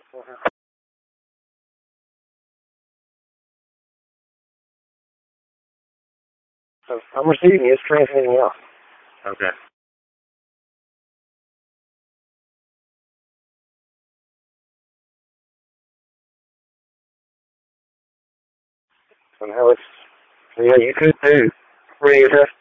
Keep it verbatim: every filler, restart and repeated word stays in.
So I'm receiving you. It's transmitting out. Okay. So now it's, so yeah, you could do radio test.